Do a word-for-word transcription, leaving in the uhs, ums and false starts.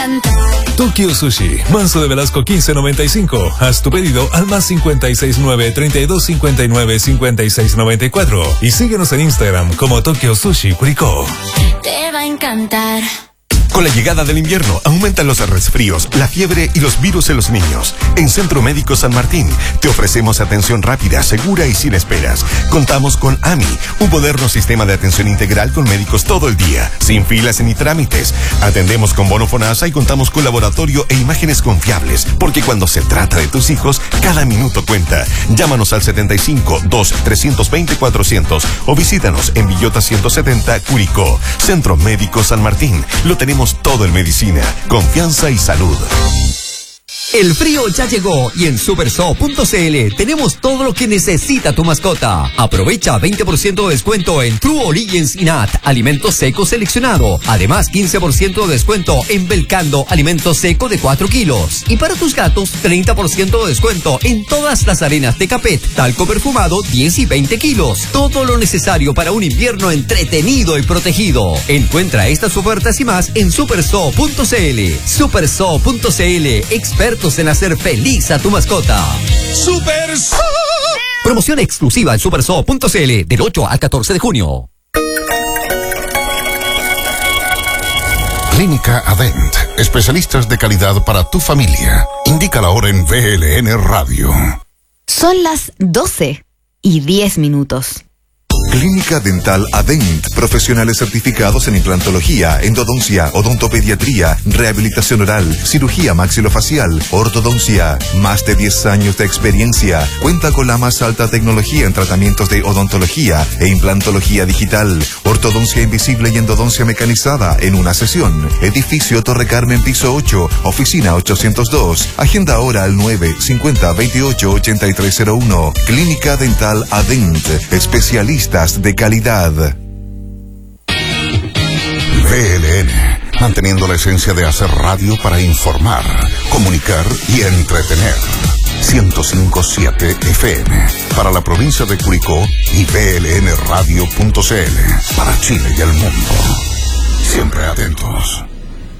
Tokyo Sushi, Manso de Velasco quince noventa y cinco. Haz tu pedido al más cincuenta y seis nueve, treinta y dos cincuenta y nueve, cincuenta y seis noventa y cuatro. Y síguenos en Instagram como Tokyo Sushi Curicó. Te va a encantar. Con la llegada del invierno, aumentan los resfríos, la fiebre y los virus en los niños. En Centro Médico San Martín, te ofrecemos atención rápida, segura y sin esperas. Contamos con A M I, un moderno sistema de atención integral con médicos todo el día, sin filas ni trámites. Atendemos con bono FONASA y contamos con laboratorio e imágenes confiables, porque cuando se trata de tus hijos, cada minuto cuenta. Llámanos al setenta y cinco, dos, trescientos veinte, cuatrocientos o visítanos en Villota ciento setenta, Curicó. Centro Médico San Martín. Lo tenemos todo en medicina, confianza y salud. El frío ya llegó y en superso punto cl tenemos todo lo que necesita tu mascota. Aprovecha veinte por ciento de descuento en True Origins I N A T, alimento seco seleccionado. Además, quince por ciento de descuento en Belcando, alimento seco de cuatro kilos. Y para tus gatos, treinta por ciento de descuento en todas las arenas de Capet, talco perfumado diez y veinte kilos. Todo lo necesario para un invierno entretenido y protegido. Encuentra estas ofertas y más en superso punto cl. superso punto cl, expertos en hacer feliz a tu mascota. ¡Superso! Promoción exclusiva en superso punto cl del ocho al catorce de junio. Clínica Adent, especialistas de calidad para tu familia. Indica la hora en V L N Radio. Son las doce y diez minutos. Clínica Dental Adent, profesionales certificados en implantología, endodoncia, odontopediatría, rehabilitación oral, cirugía maxilofacial, ortodoncia. Más de diez años de experiencia. Cuenta con la más alta tecnología en tratamientos de odontología e implantología digital, ortodoncia invisible y endodoncia mecanizada en una sesión. Edificio Torre Carmen, piso ocho, oficina ochocientos dos. Agenda ahora al nueve cincuenta veintiocho ochenta y tres cero uno. Clínica Dental Adent, especialistas de calidad. V L N, manteniendo la esencia de hacer radio para informar, comunicar y entretener. ciento cinco punto siete F M para la provincia de Curicó y V L N radio punto cl para Chile y el mundo. Siempre atentos.